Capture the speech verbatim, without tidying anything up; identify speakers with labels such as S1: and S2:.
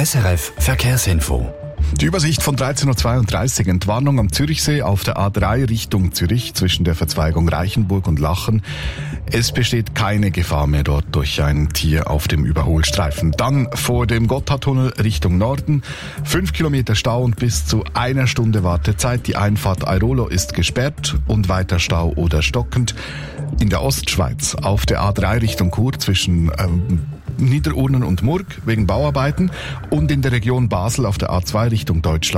S1: S R F Verkehrsinfo.
S2: Die Übersicht von dreizehn Uhr zweiunddreißig. Entwarnung am Zürichsee auf der A drei Richtung Zürich zwischen der Verzweigung Reichenburg und Lachen. Es besteht keine Gefahr mehr dort durch ein Tier auf dem Überholstreifen. Dann vor dem Gotthardtunnel Richtung Norden. Fünf Kilometer Stau und bis zu einer Stunde Wartezeit. Die Einfahrt Airolo ist gesperrt und weiter Stau oder stockend. In der Ostschweiz auf der A drei Richtung Chur zwischen ähm, Niederurnen und Murg wegen Bauarbeiten und in der Region Basel auf der A zwei Richtung Deutschland